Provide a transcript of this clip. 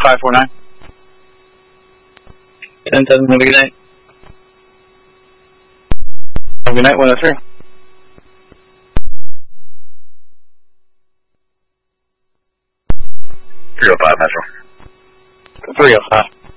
549. 10-7, have a good night. Have a good night, 103. 305 Metro. 305.